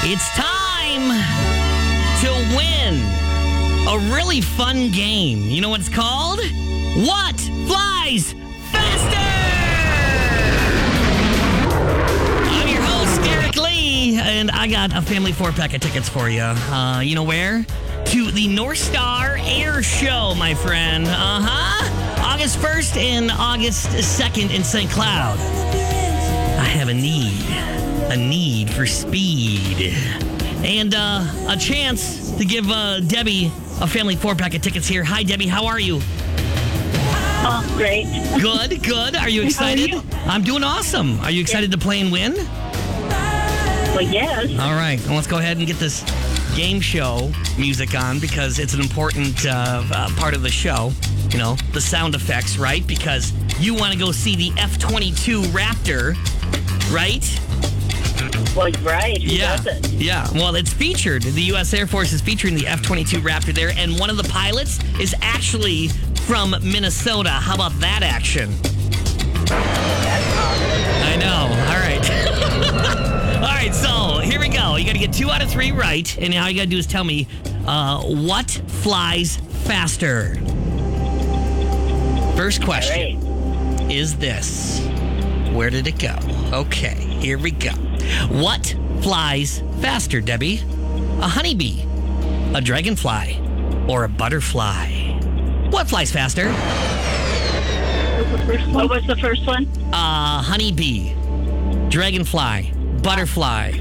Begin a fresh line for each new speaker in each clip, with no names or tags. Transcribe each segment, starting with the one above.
It's time to win a really fun game. You know what it's called? What Flies Faster? I'm your host, Derek Lee, and I got a family 4-pack of tickets for you. You know where? To the North Star Air Show, my friend. August 1st and August 2nd in St. Cloud. I have a need for speed. And a chance to give Debbie a family 4-pack of tickets here. Hi, Debbie. How are you?
Oh, great.
Good. Are you excited?
How are you?
I'm doing awesome. Are you excited to play and win?
Well, yes.
All right. Well, let's go ahead and get this game show music on because it's an important part of the show. You know, the sound effects, right? Because you want to go see the F-22 Raptor, right?
Well, right. Who doesn't?
Yeah. Well, it's featured. The U.S. Air Force is featuring the F-22 Raptor there, and one of the pilots is actually from Minnesota. How about that action?
That's awesome.
I know. All right. All right, so here we go. You got to get 2 out of 3 right, and all you got to do is tell me what flies faster. First question is this. Where did it go? Okay, here we go. What flies faster, Debbie? A honeybee, a dragonfly, or a butterfly? What flies faster?
What was the first one?
Honeybee, dragonfly, butterfly.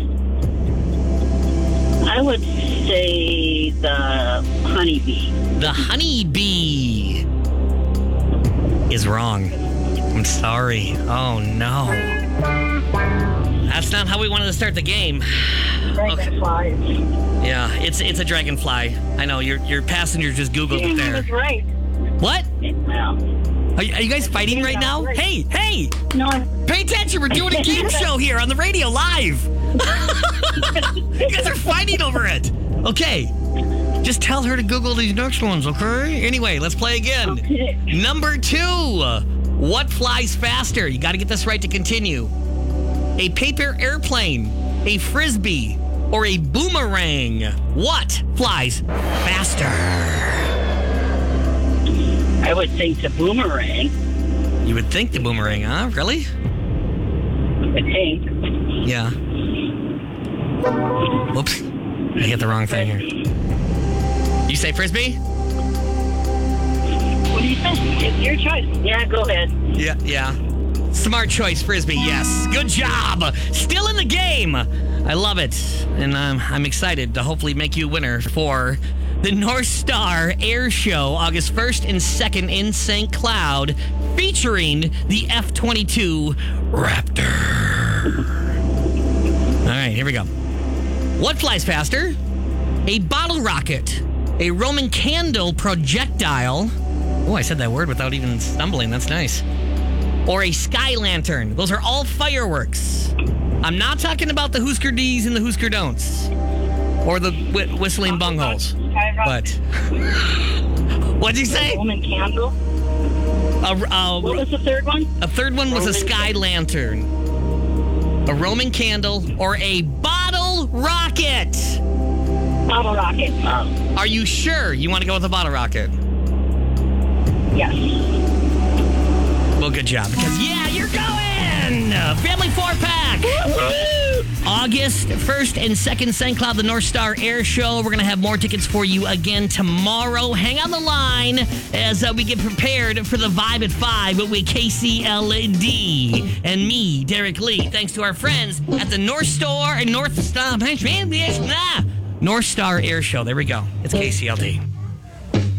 I would say the honeybee.
The honeybee is wrong. I'm sorry. Oh, no. That's not how we wanted to start the game.
Dragonflies.
Yeah, it's a dragonfly. I know, your passenger just Googled it
I
there.
was right.
What?
Well,
Are you guys fighting right now?
Right.
Hey!
no,
Pay attention, we're doing a game show here on the radio live. You guys are fighting over it. Okay, just tell her to Google these next ones, okay? Anyway, let's play again.
Okay.
Number 2. What flies faster? You got to get this right to continue. A paper airplane, a frisbee, or a boomerang? What flies faster?
I would think the boomerang.
You would think the boomerang, huh? Really?
I think.
Yeah. Whoops. I hit the wrong thing here. You say frisbee?
What do you think? It's your choice. Yeah, go ahead.
Yeah. Smart choice, frisbee. Yes. Good job. Still in the game. I love it. And I'm excited to hopefully make you a winner for the North Star Air Show, August 1st and 2nd in St. Cloud, featuring the F-22 Raptor. All right, here we go. What flies faster? A bottle rocket, a Roman candle projectile. Oh, I said that word without even stumbling. That's nice. Or a sky lantern. Those are all fireworks. I'm not talking about the Husker D's and the Husker Don'ts. Or the whistling bungholes. But what'd you say?
Roman candle. What was the third one?
A third one was a sky lantern, a Roman candle, or a bottle rocket.
Bottle rocket.
Are you sure you want to go with the bottle rocket?
Yes.
Well, good job. Because, yeah, you're going! Family 4-pack! August 1st and 2nd, St. Cloud, the North Star Air Show. We're going to have more tickets for you again tomorrow. Hang on the line as we get prepared for the Vibe at 5 with KCLD and me, Derek Lee. Thanks to our friends at the North Star Air Show. There we go. It's KCLD.